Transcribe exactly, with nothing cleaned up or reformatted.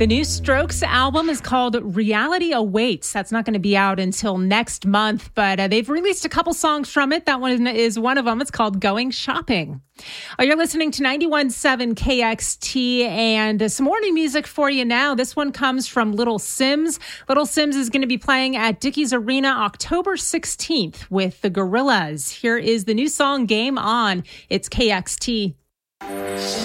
The new Strokes album is called Reality Awaits. That's not going to be out until next month, but uh, they've released a couple songs from it. That one is one of them. It's called Going Shopping. Oh, you're listening to ninety-one point seven K X T, and uh, some more new music for you now. This one comes from Little Simz. Little Simz is going to be playing at Dickies Arena October sixteenth with the Gorillaz. Here is the new song, Game On. It's K X T.